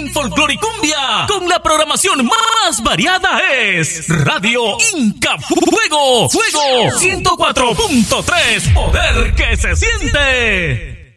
en folclore y cumbia, con la programación más variada es Radio Inca Fuego, Fuego 104.3, poder que se siente.